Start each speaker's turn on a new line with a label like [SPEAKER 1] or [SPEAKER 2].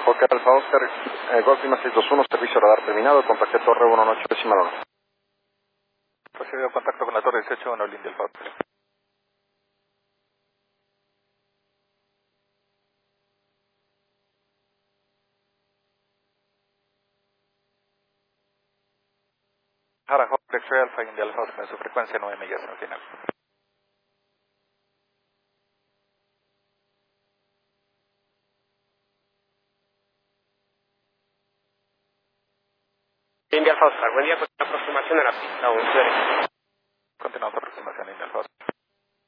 [SPEAKER 1] Fokker Alfa Oscar, Golf Lima 621, servicio radar terminado, contacté Torre 118 decimal 1.
[SPEAKER 2] Recibido contacto con la Torre 18, 1 Lindy Alfa Oscar. Jara Hawk, X-Ray Alfa India Alfa Oscar, en su frecuencia 9 millas al final.
[SPEAKER 3] India Alfa Oscar, buen día, con la aproximación a la pista 11.
[SPEAKER 2] Continuamos aproximación India Alfa Oscar.